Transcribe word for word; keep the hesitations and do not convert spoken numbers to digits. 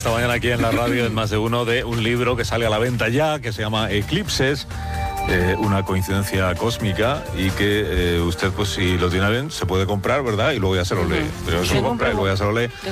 Esta mañana aquí en la radio en Más de Uno de un libro que sale a la venta ya, que se llama Eclipses, eh, una coincidencia cósmica, y que eh, usted, pues si lo tiene bien, se puede comprar, ¿verdad? Y luego ya se lo lee. Pero se lo compra y luego ya se lo lee.